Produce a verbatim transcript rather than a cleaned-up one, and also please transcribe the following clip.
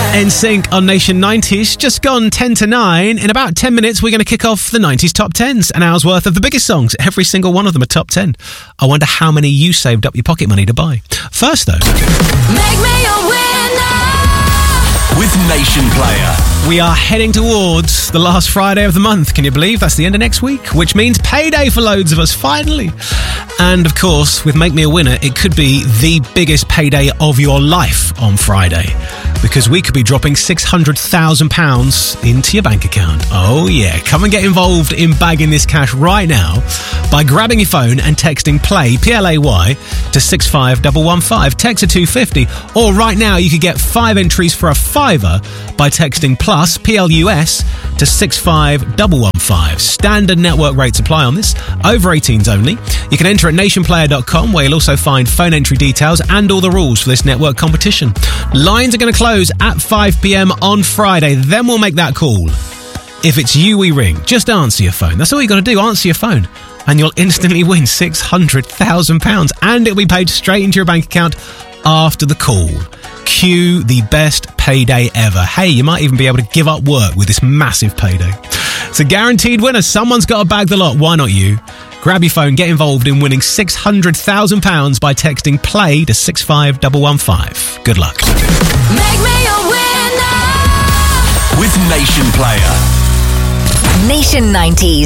N Sync on Nation nineties, just gone ten to nine. In about ten minutes, we're going to kick off the nineties top tens. An hour's worth of the biggest songs. Every single one of them are top ten. I wonder how many you saved up your pocket money to buy. First, though, Make me a winner with Nation Player. We are heading towards the last Friday of the month. Can you believe that's the end of next week? Which means payday for loads of us, finally. And of course, with Make Me a Winner, it could be the biggest payday of your life on Friday, because we could be dropping six hundred thousand pounds into your bank account. Oh yeah, come and get involved in bagging this cash right now by grabbing your phone and texting PLAY, P L A Y, to six five one one five. Text to two fifty. Or right now, you could get five entries for a fiver by texting PLUS, P L U S, to six five one one five. Standard network rates apply on this. Over eighteens only. You can enter at nation player dot com, where you'll also find phone entry details and all the rules for this network competition. Lines are going to close at five p.m. on Friday. Then we'll make that call. If it's you we ring, just answer your phone. That's all you got to do. Answer your phone. And you'll instantly win six hundred thousand pounds. And it'll be paid straight into your bank account after the call. Cue the best payday ever. Hey, you might even be able to give up work with this massive payday. It's a guaranteed winner. Someone's got to bag the lot. Why not you? Grab your phone, get involved in winning six hundred thousand pounds by texting PLAY to six five one one five. Good luck. Make me a winner with Nation Player. Nation nineties.